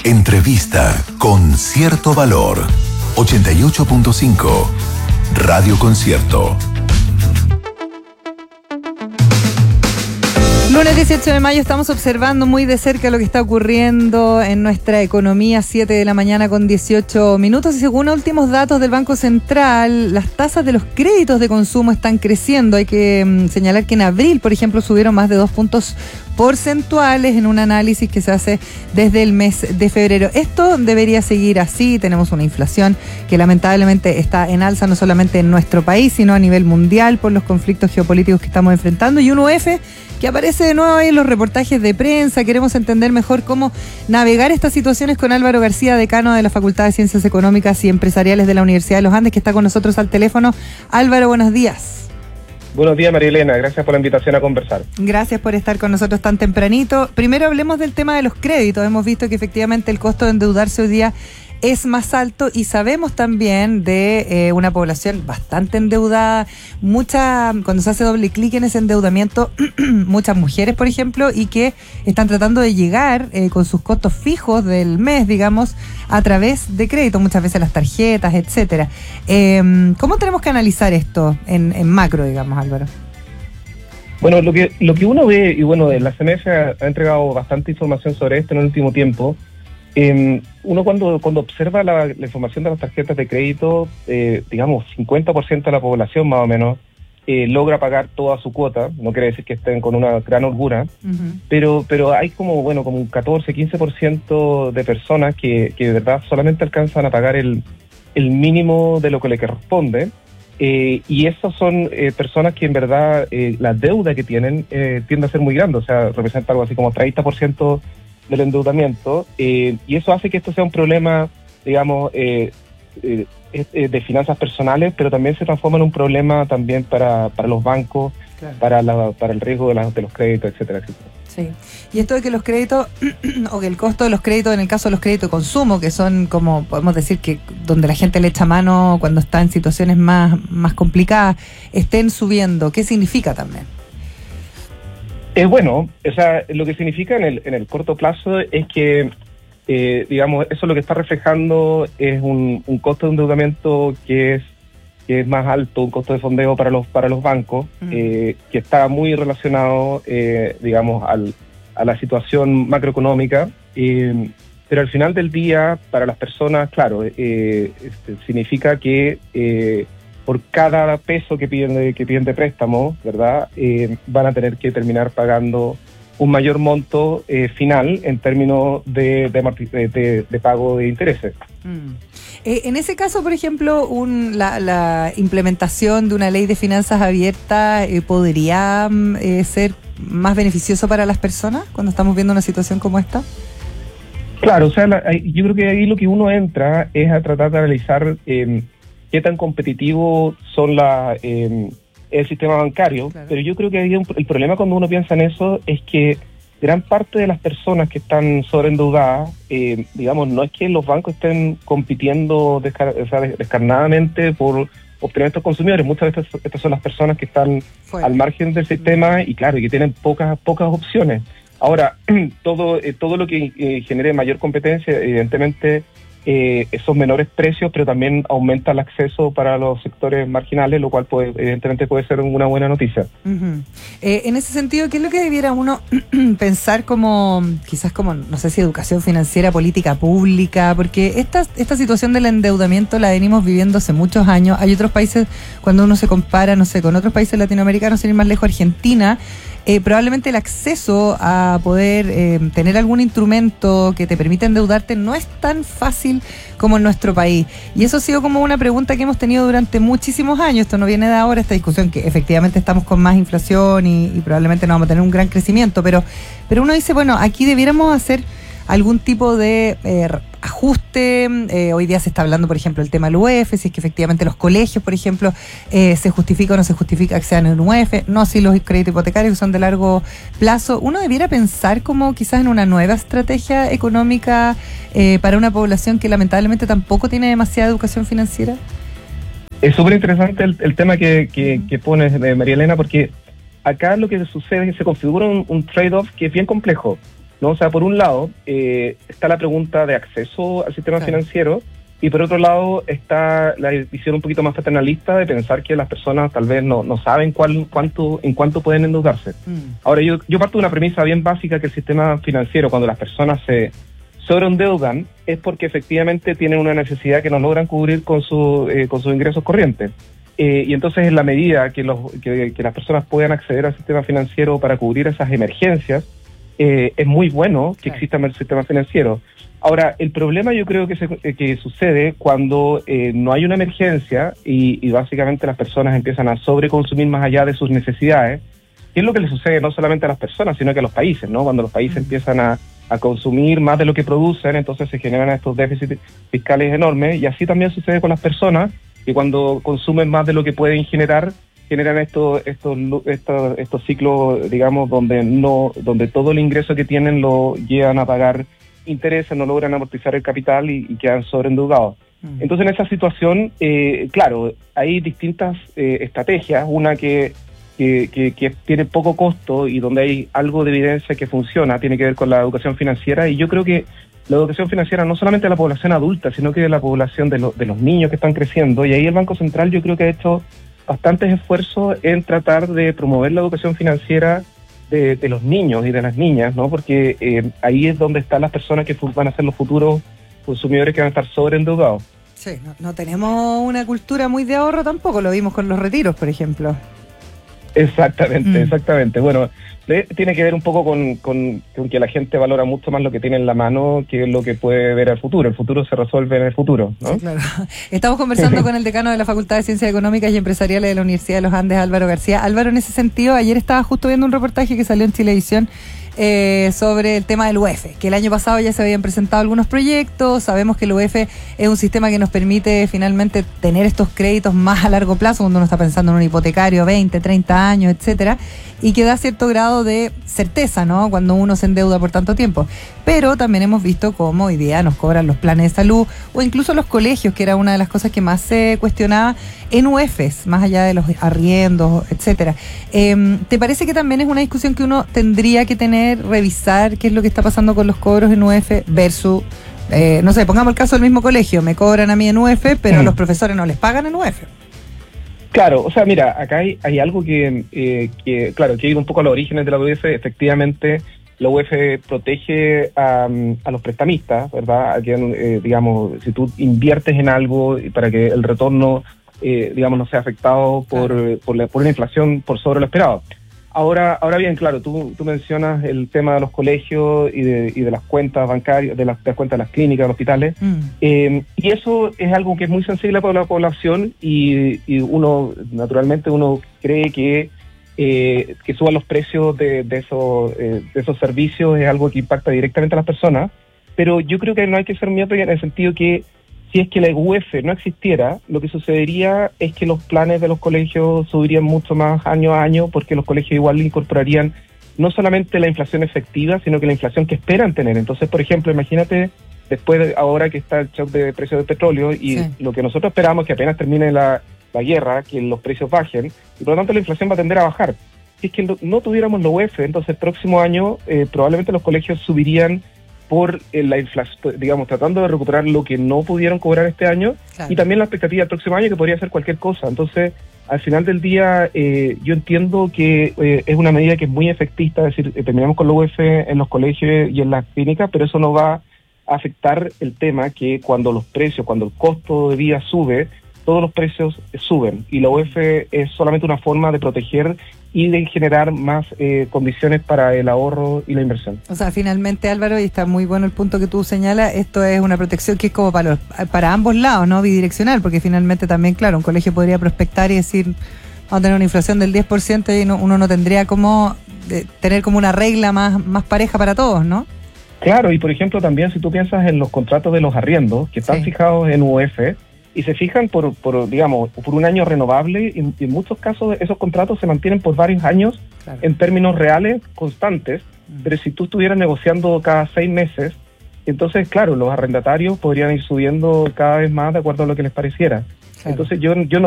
Entrevista con cierto valor. 88.5 Radio Concierto. Lunes 18 de mayo estamos observando muy de cerca lo que está ocurriendo en nuestra economía, 7 de la mañana con 18 minutos. Y según últimos datos del Banco Central, las tasas de los créditos de consumo están creciendo. Hay que señalar que en abril, por ejemplo, subieron más de 2 puntos porcentuales en un análisis que se hace desde el mes de febrero. Esto debería seguir así. Tenemos una inflación que lamentablemente está en alza no solamente en nuestro país, sino a nivel mundial por los conflictos geopolíticos que estamos enfrentando. Y un UF que aparece de nuevo ahí en los reportajes de prensa. Queremos entender mejor cómo navegar estas situaciones con Álvaro García, decano de la Facultad de Ciencias Económicas y Empresariales de la Universidad de los Andes, que está con nosotros al teléfono. Álvaro, buenos días. Buenos días, María Elena. Gracias por la invitación a conversar. Gracias por estar con nosotros tan tempranito. Primero hablemos del tema de los créditos. Hemos visto que efectivamente el costo de endeudarse hoy día es más alto y sabemos también de una población bastante endeudada, cuando se hace doble clic en ese endeudamiento, muchas mujeres, por ejemplo, y que están tratando de llegar con sus costos fijos del mes, digamos, a través de crédito, muchas veces las tarjetas, etcétera. ¿Cómo tenemos que analizar esto en macro, digamos, Álvaro? Bueno, lo que uno ve, y bueno, la CMF ha entregado bastante información sobre esto en el último tiempo. Uno cuando observa la información de las tarjetas de crédito, digamos, 50% de la población más o menos logra pagar toda su cuota. No quiere decir que estén con una gran holgura, pero hay como un 14-15% de personas que de verdad solamente alcanzan a pagar el mínimo de lo que le corresponde. Y esas son personas que en verdad la deuda que tienen tiende a ser muy grande, o sea, representa algo así como 30% del endeudamiento, y eso hace que esto sea un problema, digamos, de finanzas personales, pero también se transforma en un problema también para los bancos, claro, para el riesgo de los créditos, etcétera, etcétera. Sí. Y esto de que los créditos, o que el costo de los créditos, en el caso de los créditos de consumo, que son, como podemos decir, que donde la gente le echa mano cuando está en situaciones más complicadas, estén subiendo, ¿qué significa también? Bueno, o sea, lo que significa en el corto plazo es que, digamos, eso lo que está reflejando es un costo de endeudamiento que es más alto, un costo de fondeo para los bancos, que está muy relacionado, digamos, a la situación macroeconómica, pero al final del día, para las personas, claro, significa que por cada peso que piden de préstamo, ¿verdad? Van a tener que terminar pagando un mayor monto final en términos de pago de intereses. En ese caso, por ejemplo, la implementación de una ley de finanzas abiertas podría ser más beneficioso para las personas cuando estamos viendo una situación como esta. Claro, o sea, yo creo que ahí lo que uno entra es a tratar de analizar qué tan competitivo son el sistema bancario, claro. Pero yo creo que el problema cuando uno piensa en eso es que gran parte de las personas que están sobreendeudadas, digamos, no es que los bancos estén compitiendo descarnadamente por obtener estos consumidores. Muchas veces estas son las personas que están al margen del sistema y claro, que tienen pocas opciones. Ahora, todo lo que genere mayor competencia, evidentemente, esos menores precios, pero también aumenta el acceso para los sectores marginales, lo cual evidentemente puede ser una buena noticia. Uh-huh. En ese sentido, ¿qué es lo que debiera uno pensar quizás como, no sé si educación financiera, política pública? Porque esta situación del endeudamiento la venimos viviendo hace muchos años. Hay otros países, cuando uno se compara, no sé, con otros países latinoamericanos, sin ir más lejos, Argentina, probablemente el acceso a poder tener algún instrumento que te permita endeudarte no es tan fácil como en nuestro país. Y eso ha sido como una pregunta que hemos tenido durante muchísimos años. Esto no viene de ahora, esta discusión, que efectivamente estamos con más inflación y probablemente no vamos a tener un gran crecimiento, pero uno dice, bueno, aquí debiéramos hacer algún tipo de ajuste. Hoy día se está hablando, por ejemplo, el tema del UF, si es que efectivamente los colegios, por ejemplo, se justifica o no se justifica que sean en un UF, no si los créditos hipotecarios que son de largo plazo. Uno debiera pensar como quizás en una nueva estrategia económica para una población que lamentablemente tampoco tiene demasiada educación financiera. Es súper interesante el tema que pones, María Elena, porque acá lo que sucede es que se configura un trade-off que es bien complejo. ¿no? O sea, por un lado está la pregunta de acceso al sistema Claro. financiero, y por otro lado está la visión un poquito más paternalista de pensar que las personas tal vez no saben en cuánto pueden endeudarse. Ahora, yo parto de una premisa bien básica, que el sistema financiero, cuando las personas se sobreendeudan, es porque efectivamente tienen una necesidad que no logran cubrir con sus ingresos corrientes. Y entonces, en la medida que las personas puedan acceder al sistema financiero para cubrir esas emergencias, es muy bueno que exista el sistema financiero. Ahora, el problema yo creo que sucede cuando no hay una emergencia y básicamente las personas empiezan a sobreconsumir más allá de sus necesidades, que es lo que le sucede no solamente a las personas, sino que a los países, ¿no? Cuando los países empiezan a consumir más de lo que producen, entonces se generan estos déficits fiscales enormes, y así también sucede con las personas, que cuando consumen más de lo que pueden generan estos ciclos, digamos, donde todo el ingreso que tienen lo llevan a pagar intereses, no logran amortizar el capital y quedan sobreendeudados. Entonces, en esa situación, claro, hay distintas estrategias. Una que tiene poco costo y donde hay algo de evidencia que funciona, tiene que ver con la educación financiera, y yo creo que la educación financiera no solamente de la población adulta, sino que de la población de los niños que están creciendo, y ahí el Banco Central yo creo que ha hecho bastantes esfuerzos en tratar de promover la educación financiera de los niños y de las niñas, ¿no? Porque ahí es donde están las personas que van a ser los futuros consumidores que van a estar sobreendeudados. Sí, no tenemos una cultura muy de ahorro tampoco, lo vimos con los retiros, por ejemplo. Exactamente. Bueno, tiene que ver un poco con que la gente valora mucho más lo que tiene en la mano que lo que puede ver al futuro. El futuro se resuelve en el futuro, ¿no? Sí, claro. Estamos conversando con el decano de la Facultad de Ciencias Económicas y Empresariales de la Universidad de los Andes, Álvaro García. Álvaro, en ese sentido, ayer estaba justo viendo un reportaje que salió en Chilevisión sobre el tema del UEF, que el año pasado ya se habían presentado algunos proyectos. Sabemos que el UEF es un sistema que nos permite finalmente tener estos créditos más a largo plazo, cuando uno está pensando en un hipotecario 20, 30 años, etcétera, y que da cierto grado de certeza, ¿no?, cuando uno se endeuda por tanto tiempo. Pero también hemos visto cómo hoy día nos cobran los planes de salud, o incluso los colegios, que era una de las cosas que más se cuestionaba en UEFs, más allá de los arriendos, etcétera. ¿Te parece que también es una discusión que uno tendría que tener, revisar qué es lo que está pasando con los cobros en UEF versus, no sé, pongamos el caso del mismo colegio, me cobran a mí en UEF, pero los profesores no les pagan en UEF? Claro, o sea, mira, acá hay algo que claro, que ir un poco a los orígenes de la UEF. Efectivamente, la UEF protege a los prestamistas, ¿verdad? A que, digamos, si tú inviertes en algo para que el retorno, digamos, no sea afectado por una inflación por sobre lo esperado. Ahora bien, claro, tú mencionas el tema de los colegios y de las cuentas bancarias, de las cuentas de las clínicas, de los hospitales, y eso es algo que es muy sensible para la población, y uno, naturalmente, uno cree que suban los precios de esos servicios es algo que impacta directamente a las personas, pero yo creo que no hay que ser miope en el sentido que si es que la UEF no existiera, lo que sucedería es que los planes de los colegios subirían mucho más año a año, porque los colegios igual incorporarían no solamente la inflación efectiva, sino que la inflación que esperan tener. Entonces, por ejemplo, imagínate, después ahora que está el shock de precios del petróleo, y lo que nosotros esperamos es que apenas termine la guerra, que los precios bajen, y por lo tanto la inflación va a tender a bajar. Si es que no tuviéramos la UEF, entonces el próximo año probablemente los colegios subirían por la inflación, digamos, tratando de recuperar lo que no pudieron cobrar este año, y también la expectativa del próximo año, que podría ser cualquier cosa. Entonces, al final del día, yo entiendo que es una medida que es muy efectista, es decir, terminamos con la UEF en los colegios y en las clínicas, pero eso no va a afectar el tema que cuando el costo de vida sube, todos los precios suben, y la UEF es solamente una forma de proteger y de generar más condiciones para el ahorro y la inversión. O sea, finalmente, Álvaro, y está muy bueno el punto que tú señalas, esto es una protección que es como para ambos lados, ¿no? Bidireccional, porque finalmente también, claro, un colegio podría prospectar y decir, vamos a tener una inflación del 10% y uno no tendría como tener como una regla más pareja para todos, ¿no? Claro, y por ejemplo también si tú piensas en los contratos de los arriendos, que están fijados en UEF, y se fijan por un año renovable, y en muchos casos esos contratos se mantienen por varios años en términos reales constantes, pero si tú estuvieras negociando cada 6 meses, entonces claro, los arrendatarios podrían ir subiendo cada vez más de acuerdo a lo que les pareciera. Entonces yo no